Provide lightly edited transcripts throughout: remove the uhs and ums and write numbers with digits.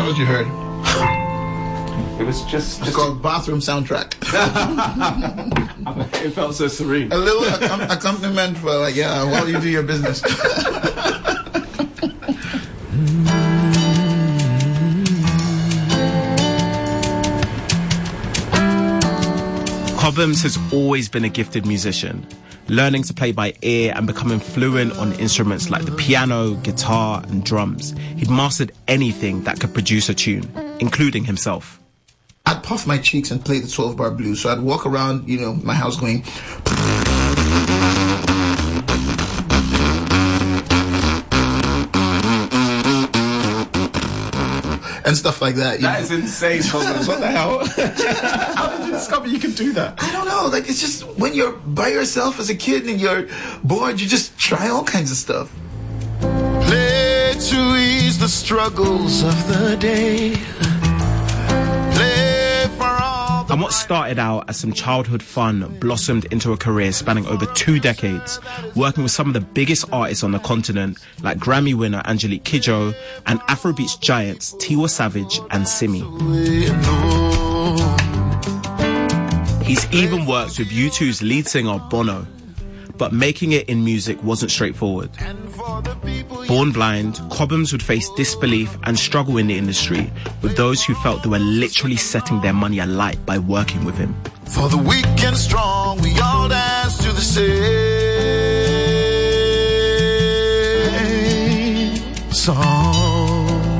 what you heard. It was just It's called Bathroom Soundtrack. It felt so serene. A little accompaniment for, like, yeah, while you do your business. Cobhams has always been a gifted musician, learning to play by ear and becoming fluent on instruments like the piano, guitar, and drums. He'd mastered anything that could produce a tune, including himself. I'd puff my cheeks and play the 12-bar blues. So I'd walk around, my house going... and stuff like that. That is insane, Cobhams. What the hell? How did you discover you could do that? I don't know. Like, it's just when you're by yourself as a kid and you're bored, you just try all kinds of stuff. Play to ease the struggles of the day. And what started out as some childhood fun blossomed into a career spanning over 2 decades, working with some of the biggest artists on the continent, like Grammy winner Angelique Kidjo and Afrobeats giants Tiwa Savage and Simi. He's even worked with U2's lead singer Bono, but making it in music wasn't straightforward. Born blind, Cobhams would face disbelief and struggle in the industry with those who felt they were literally setting their money alight by working with him. For the weak and strong, we all dance to the same song.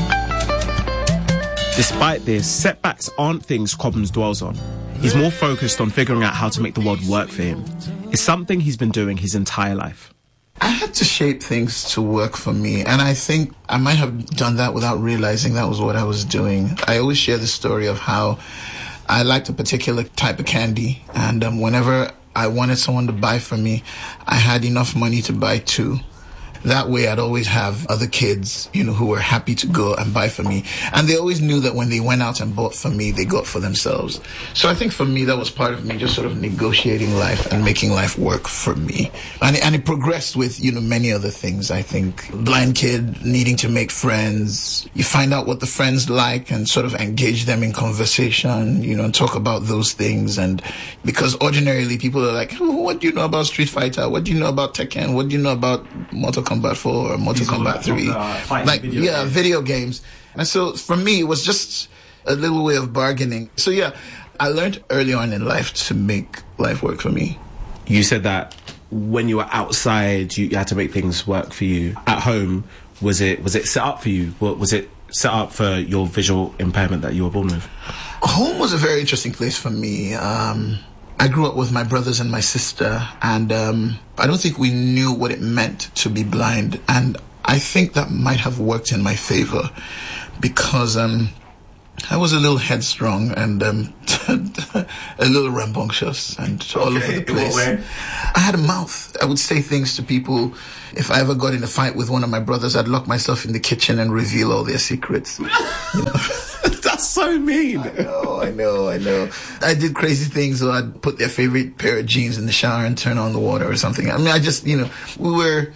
Despite this, setbacks aren't things Cobhams dwells on. He's more focused on figuring out how to make the world work for him. It's something he's been doing his entire life. I had to shape things to work for me, and I think I might have done that without realizing that was what I was doing. I always share the story of how I liked a particular type of candy, and whenever I wanted someone to buy for me, I had enough money to buy 2. That way I'd always have other kids, who were happy to go and buy for me. And they always knew that when they went out and bought for me, they got for themselves. So I think for me, that was part of me just sort of negotiating life and making life work for me. And it progressed with, many other things. I think blind kid needing to make friends. You find out what the friends like and sort of engage them in conversation, and talk about those things. And because ordinarily people are like, oh, what do you know about Street Fighter? What do you know about Tekken? What do you know about Mortal Kombat 4 or Mortal Kombat 3. Video games. And so for me, it was just a little way of bargaining. So yeah, I learned early on in life to make life work for me. You said that when you were outside, you had to make things work for you. At home, was it set up for you? Was it set up for your visual impairment that you were born with? Home was a very interesting place for me. I grew up with my brothers and my sister, and I don't think we knew what it meant to be blind. And I think that might have worked in my favor because I was a little headstrong and a little rambunctious and all over the place. I had a mouth. I would say things to people. If I ever got in a fight with one of my brothers, I'd lock myself in the kitchen and reveal all their secrets. That's so mean. I know. I did crazy things, so I'd put their favorite pair of jeans in the shower and turn on the water or something. I mean, I just, we were,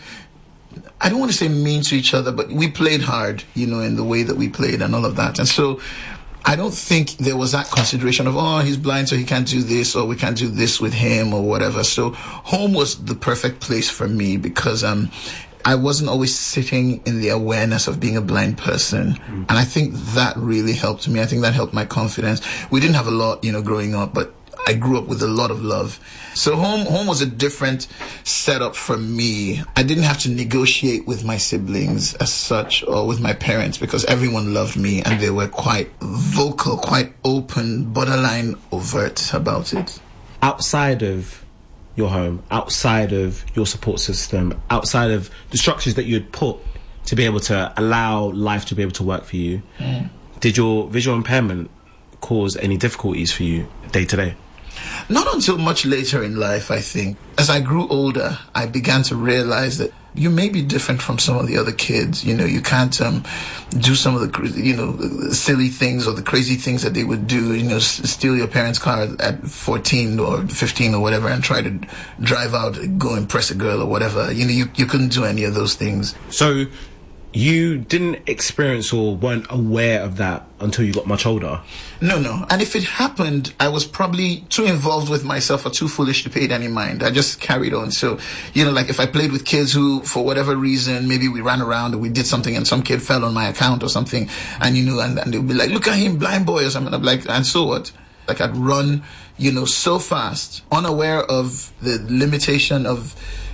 I don't want to say mean to each other, but we played hard, in the way that we played and all of that. And so I don't think there was that consideration of, oh, he's blind, so he can't do this, or we can't do this with him, or whatever. So home was the perfect place for me because I wasn't always sitting in the awareness of being a blind person. And I think that really helped me. I think that helped my confidence. We didn't have a lot, growing up, but I grew up with a lot of love. So home was a different setup for me. I didn't have to negotiate with my siblings as such or with my parents because everyone loved me and they were quite vocal, quite open, borderline overt about it. Outside of your home, outside of your support system, outside of the structures that you had put to be able to allow life to be able to work for you, did your visual impairment cause any difficulties for you day to day? Not until much later in life, I think. As I grew older, I began to realize that you may be different from some of the other kids. You can't do some of the, silly things or the crazy things that they would do, steal your parents' car at 14 or 15 or whatever and try to drive out, go impress a girl or whatever. You couldn't do any of those things. So You didn't experience or weren't aware of that until you got much older? No. And if it happened, I was probably too involved with myself or too foolish to pay it any mind. I just carried on. So, like if I played with kids who, for whatever reason, maybe we ran around and we did something and some kid fell on my account or something, and and they'd be like, look at him, blind boy or something. I'm like, and so what? Like I'd run, so fast, unaware of the limitation of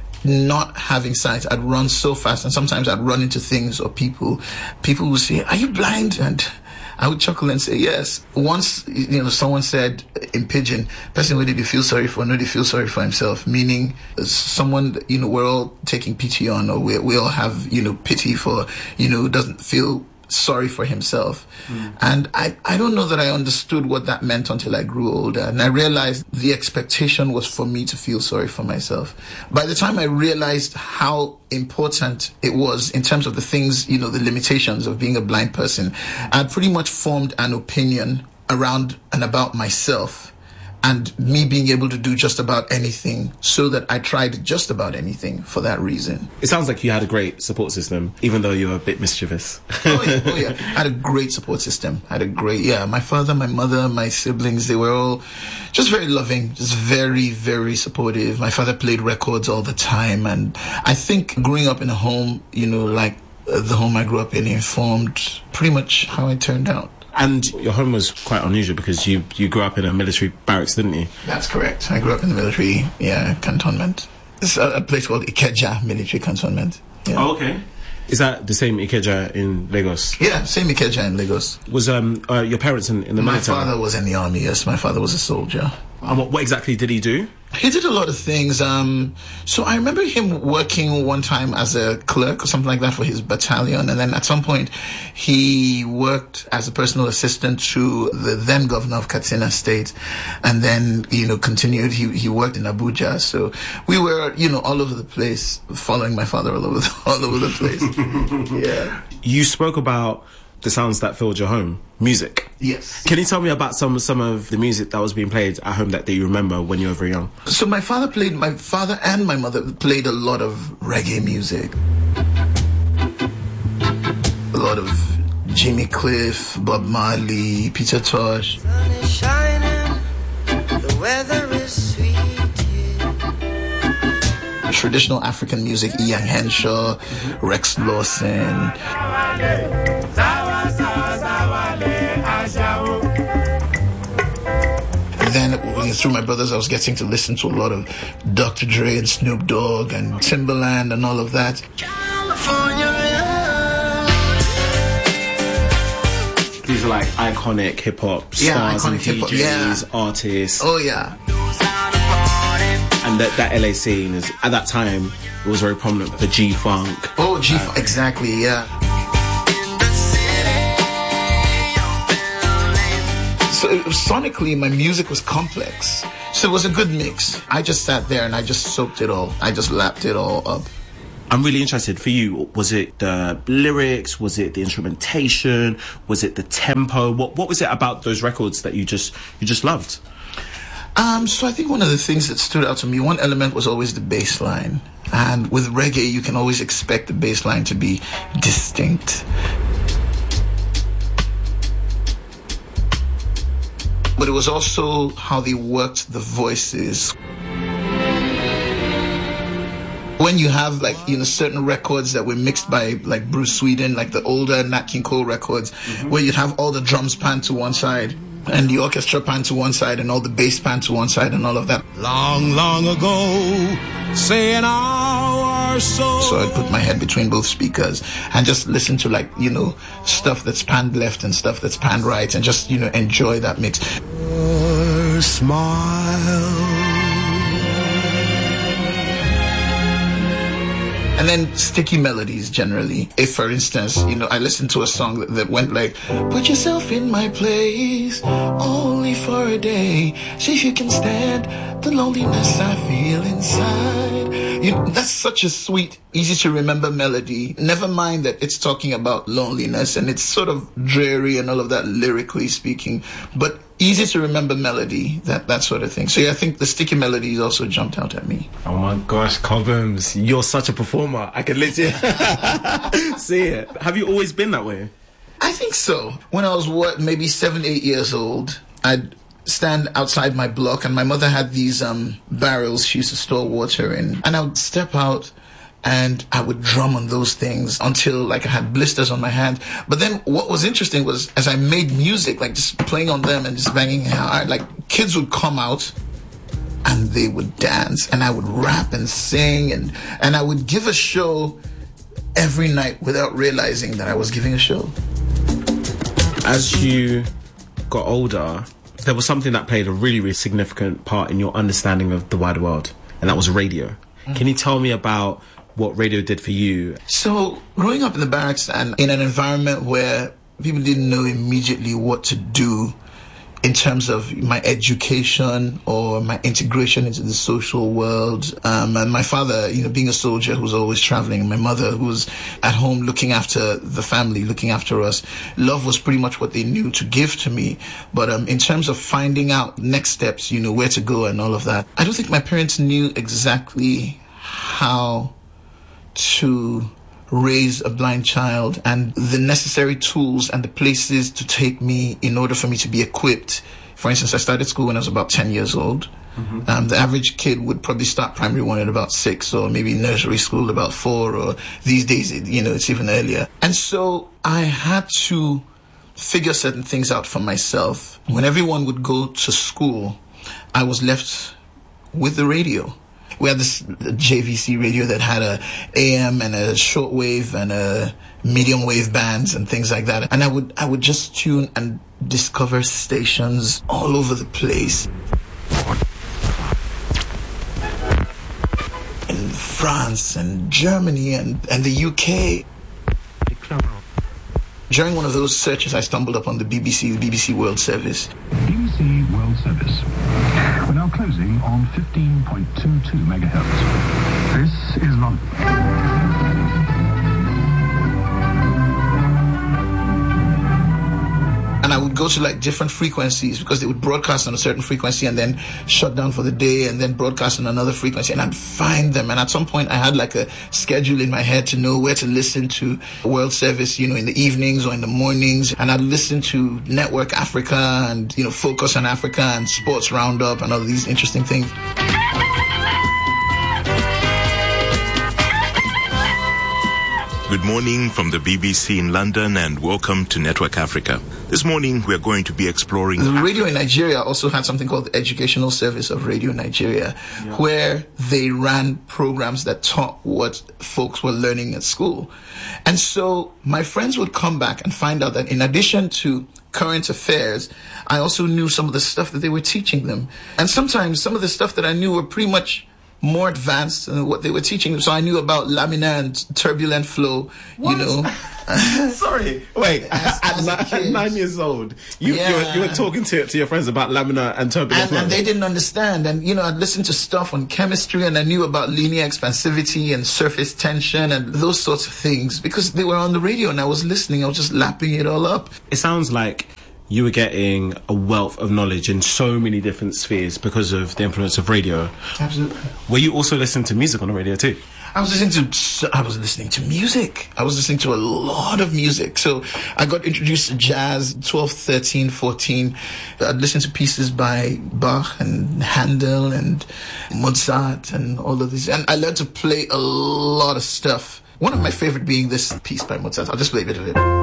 not having sight. I'd run so fast, and sometimes I'd run into things or people. People would say, "Are you blind?" And I would chuckle and say, "Yes." Once, someone said in Pidgin, "Person who did you feel sorry for, no, they feel sorry for himself." Meaning, someone we're all taking pity on, or we all have pity for who doesn't feel sorry for himself. And I don't know that I understood what that meant until I grew older, and I realized the expectation was for me to feel sorry for myself. By the time I realized how important it was in terms of the things, the limitations of being a blind person, I'd pretty much formed an opinion around and about myself and me being able to do just about anything, so that I tried just about anything for that reason. It sounds like you had a great support system, even though you were a bit mischievous. Oh yeah. I had a great support system. My father, my mother, my siblings, they were all just very loving, just very, very supportive. My father played records all the time, and I think growing up in a home, like the home I grew up in, informed pretty much how I turned out. And your home was quite unusual because you grew up in a military barracks, didn't you? That's correct. I grew up in the military, cantonment. It's a place called Ikeja Military Cantonment. Yeah. Oh, okay. Is that the same Ikeja in Lagos? Yeah, same Ikeja in Lagos. Was your parents in the military? My father was in the army, yes. My father was a soldier. And what exactly did he do? He did a lot of things. So I remember him working one time as a clerk or something like that for his battalion. And then at some point, he worked as a personal assistant to the then governor of Katsina State. And then, continued. He worked in Abuja. So we were, all over the place, following my father all over the place. Yeah. You spoke about the sounds that filled your home, music. Yes. Can you tell me about some of the music that was being played at home that you remember when you were very young? So my father and my mother played a lot of reggae music. A lot of Jimmy Cliff, Bob Marley, Peter Tosh. Sun is shining, the weather is sweet. Traditional African music, Ian Henshaw, Rex Lawson. Then through my brothers, I was getting to listen to a lot of Dr. Dre and Snoop Dogg and Timbaland and all of that. These are like iconic hip-hop stars and DJs, artists. Oh, yeah. And that LA scene is, at that time, it was very prominent for G-Funk. Oh, G-Funk, exactly, yeah. So sonically, my music was complex. So it was a good mix. I just sat there and I just soaked it all. I just lapped it all up. I'm really interested, for you, was it the lyrics? Was it the instrumentation? Was it the tempo? What was it about those records that you just loved? So I think one of the things that stood out to me, one element was always the bass line. And with reggae, you can always expect the bass line to be distinct. But it was also how they worked the voices. When you have certain records that were mixed by Bruce Sweden, like the older Nat King Cole records, where you'd have all the drums panned to one side and the orchestra panned to one side and all the bass panned to one side and all of that. Long, long ago, say an hour or so. So I'd put my head between both speakers and just listen to stuff that's panned left and stuff that's panned right and just, enjoy that mix. Your smile. And then sticky melodies generally. If, for instance, I listened to a song that went like, put yourself in my place, only for a day. See if you can stand the loneliness I feel inside. That's such a sweet, easy to remember melody. Never mind that it's talking about loneliness and it's sort of dreary and all of that lyrically speaking, but easy to remember melody, that sort of thing. So yeah, I think the sticky melodies also jumped out at me. Oh my gosh, Cobhams, you're such a performer. I can literally see it. Have you always been that way? I think so. When I was, maybe 7, 8 years old, I'd stand outside my block and my mother had these barrels she used to store water in. And I would step out and I would drum on those things until like I had blisters on my hand. But then what was interesting was as I made music, like just playing on them and just banging hard, like kids would come out and they would dance and I would rap and sing and I would give a show every night without realizing that I was giving a show. As you got older, there was something that played a really, really significant part in your understanding of the wider world, and that was radio. Mm-hmm. Can you tell me about what radio did for you? So, growing up in the barracks and in an environment where people didn't know immediately what to do in terms of my education or my integration into the social world, and my father, being a soldier who was always traveling, and my mother who was at home looking after the family, looking after us, love was pretty much what they knew to give to me. But in terms of finding out next steps, where to go and all of that, I don't think my parents knew exactly how to raise a blind child and the necessary tools and the places to take me in order for me to be equipped. For instance, I started school when I was about 10 years old. Mm-hmm. The average kid would probably start primary 1 at about 6, or maybe nursery school at about 4, or these days, it's even earlier. And so I had to figure certain things out for myself. When everyone would go to school, I was left with the radio. We had this JVC radio that had a AM and a shortwave and a medium wave bands and things like that. And I would just tune and discover stations all over the place. In France and Germany and the UK. During one of those searches, I stumbled upon the BBC World Service. BBC World Service. We're now closing on 15.22 megahertz. This is London. And I would go to like different frequencies because they would broadcast on a certain frequency and then shut down for the day and then broadcast on another frequency, and I'd find them. And at some point I had like a schedule in my head to know where to listen to World Service, in the evenings or in the mornings. And I'd listen to Network Africa and, Focus on Africa and Sports Roundup and all these interesting things. Good morning from the BBC in London and welcome to Network Africa. This morning we're going to be exploring... The radio in Nigeria also had something called the Educational Service of Radio Nigeria, where they ran programs that taught what folks were learning at school. And so my friends would come back and find out that in addition to current affairs, I also knew some of the stuff that they were teaching them. And sometimes some of the stuff that I knew were pretty much more advanced than what they were teaching. So I knew about laminar and turbulent flow, Sorry. Wait, at 9 years old, you were talking to your friends about laminar and turbulent flow. And they didn't understand. And, I'd listened to stuff on chemistry and I knew about linear expansivity and surface tension and those sorts of things because they were on the radio and I was listening. I was just lapping it all up. It sounds like you were getting a wealth of knowledge in so many different spheres because of the influence of radio. Absolutely. Were you also listening to music on the radio too? I was listening to music. I was listening to a lot of music. So I got introduced to jazz 12, 13, 14. I'd listen to pieces by Bach and Handel and Mozart and all of these. And I learned to play a lot of stuff. One of my favorite being this piece by Mozart. I'll just play a bit of it.